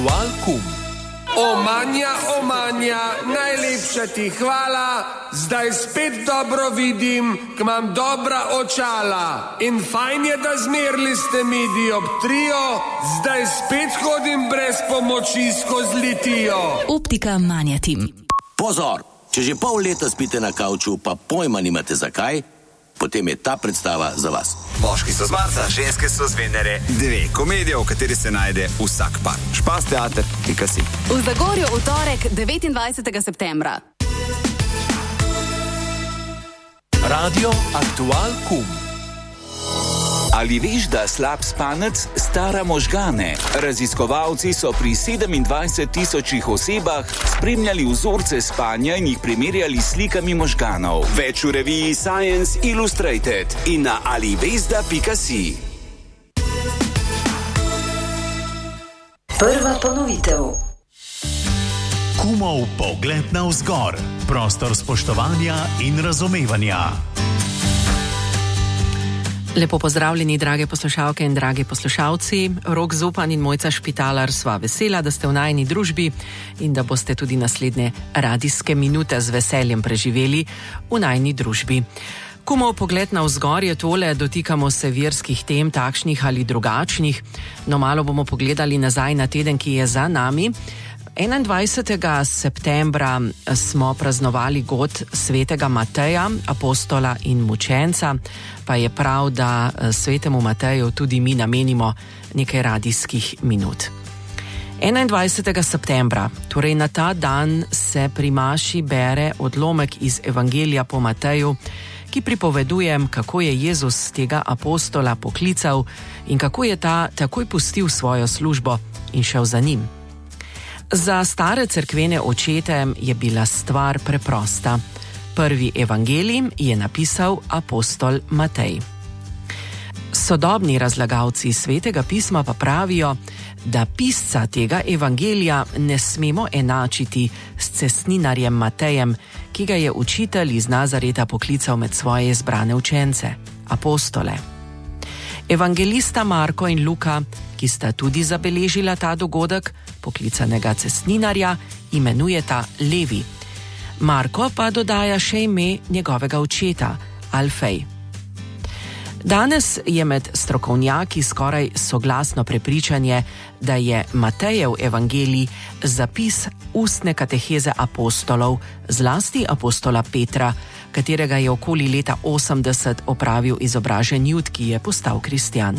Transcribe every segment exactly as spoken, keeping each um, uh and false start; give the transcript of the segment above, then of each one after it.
Valkum. Omanja, omanja, najlepša ti hvala, zdaj spet dobro vidim, k imam dobra očala. In fajn je, da zmerli ste mi dioptrijo, zdaj spet hodim brez pomoči skozi litijo. Optika Manjatim. Pozor, če že pol leta spite na kavču, pa pojma nimate zakaj, potem je ta predstava za vas. Moški so z Marsa, ženske so z Venere. Dve komedije, v kateri se najde vsak par. Špas teater, pika si. V Zagorju v torek devetindvajsetega septembra. Radio Aktual Kum. Ali veš, da slab spanec stara možgane? Raziskovalci so pri sedemindvajset tisočih osebah spremljali vzorce spanja in jih primerjali s slikami možganov. Več v reviji Science Illustrated in na alivesda pika si. Prva ponovitev. Kumov pogled navzgor. Prostor spoštovanja in razumevanja. Lepo pozdravljeni, drage poslušalke in dragi poslušalci. Rok Zupan in Mojca Špitalar sva vesela, da ste v najini družbi in da boste tudi naslednje radijske minute z veseljem preživeli v najini družbi. Kumov pogled navzgor je tole, dotikamo se verskih tem, takšnih ali drugačnih. No, malo bomo pogledali nazaj na teden, ki je za nami. enaindvajsetega septembra smo praznovali god svetega Mateja, apostola in mučenca, pa je prav, da svetemu Mateju tudi mi namenimo nekaj radijskih minut. enaindvajsetega septembra, torej na ta dan, se pri maši bere odlomek iz Evangelija po Mateju, ki pripoveduje, kako je Jezus tega apostola poklical in kako je ta takoj pustil svojo službo in šel za njim. Za stare cerkvene očete je bila stvar preprosta. Prvi evangelij je napisal apostol Matej. Sodobni razlagalci svetega pisma pa pravijo, da pisca tega evangelija ne smemo enačiti s cestninarjem Matejem, ki ga je učitelj iz Nazareta poklical med svoje izbrane učence, apostole. Evangelista Marko in Luka, ki sta tudi zabeležila ta dogodek, poklicanega cestninarja, imenujeta Levi. Marko pa dodaja še ime njegovega očeta, Alfej. Danes je med strokovnjaki skoraj soglasno prepričanje, da je Matejev evangelij zapis ustne kateheze apostolov, zlasti apostola Petra, katerega je okoli leta osemdeset opravil izobražen Jud, ki je postal kristjan.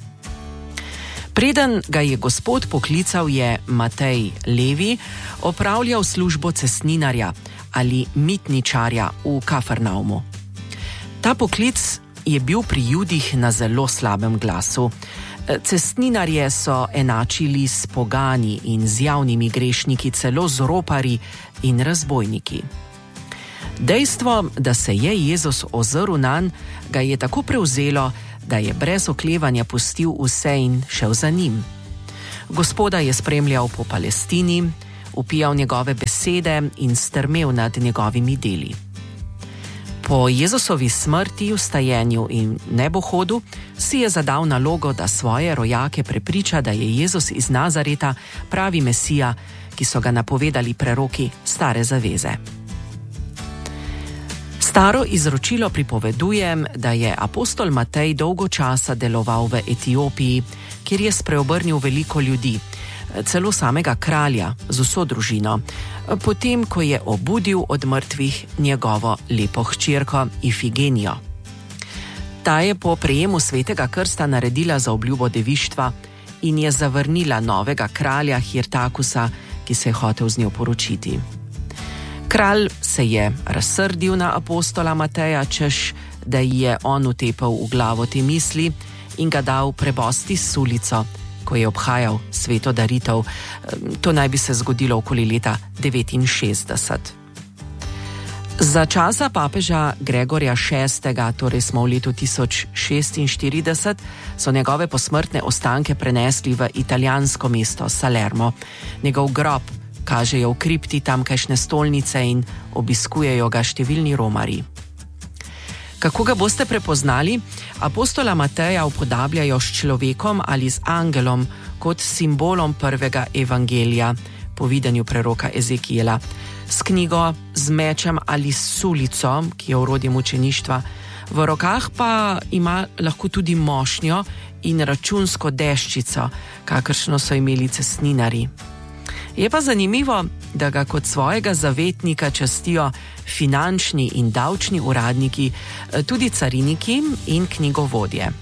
Preden ga je Gospod poklical, je Matej Levi opravljal službo cestninarja ali mitničarja v Kafarnaumu. Ta poklic je bil pri Judih na zelo slabem glasu. Cestninarje so enačili s pogani in z javnimi grešniki, celo z ropari in razbojniki. Dejstvo, da se je Jezus ozrl nanj, ga je tako prevzelo, da je brez oklevanja pustil vse in šel za njim. Gospoda je spremljal po Palestini, vpijal njegove besede in strmel nad njegovimi deli. Po Jezusovi smrti, vstajenju in nebohodu si je zadal nalogo, da svoje rojake prepriča, da je Jezus iz Nazareta pravi Mesija, ki so ga napovedali preroki Stare zaveze. Staro izročilo pripoveduje, da je apostol Matej dolgo časa deloval v Etiopiji, kjer je spreobrnil veliko ljudi, celo samega kralja z vso družino, potem ko je obudil od mrtvih njegovo lepo hčerko Ifigenijo. Ta je po prejemu svetega krsta naredila zaobljubo devištva in je zavrnila novega kralja Hirtakusa, ki se je hotel z njo poročiti. Kralj se je razsrdil na apostola Mateja, češ, da ji je on utepal v glavo te misli in ga dal prebosti s sulico, ko je obhajal sveto daritev. To naj bi se zgodilo okoli leta devetinšestdeset. Za časa papeža Gregorja šestega, torej smo v letu tisoč šestinštirideset, so njegove posmrtne ostanke prenesli v italijansko mesto Salermo. Njegov grob kažejo v kripti tamkajšnje stolnice in obiskujejo ga številni romarji. Kako ga boste prepoznali? Apostola Mateja upodabljajo s človekom ali z angelom kot simbolom prvega evangelija po videnju preroka Ezekijela. S knjigo, z mečem ali s sulico, ki je orodje mučeništva. V rokah pa ima lahko tudi mošnjo in računsko deščico, kakršno so imeli cestninarji. Je pa zanimivo, da ga kot svojega zavetnika častijo finančni in davčni uradniki, tudi cariniki in knjigovodje.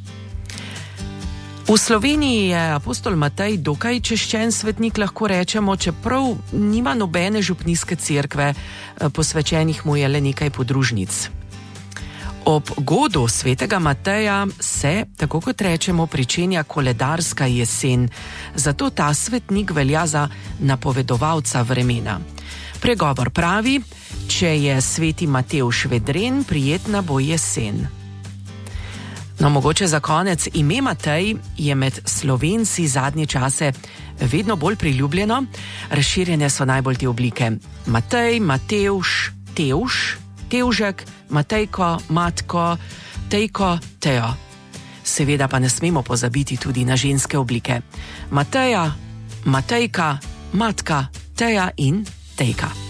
V Sloveniji je apostol Matej dokaj češčen svetnik, lahko rečemo, čeprav nima nobene župnijske cerkve, posvečenih mu je le nekaj podružnic. Ob godu svetega Mateja se, tako kot rečemo, pričenja koledarska jesen, zato ta svetnik velja za napovedovalca vremena. Pregovor pravi, če je sveti Matevž vedren, prijetna bo jesen. No, mogoče za konec, ime Matej je med Slovenci zadnje čase vedno bolj priljubljeno. Razširjene so najbolj te oblike: Matej, Matevž, Tevž, Tevžek, Matejko, Matko, Tejko, Teo. Seveda pa ne smemo pozabiti tudi na ženske oblike: Mateja, Matejka, Matka, Teja in Tejka.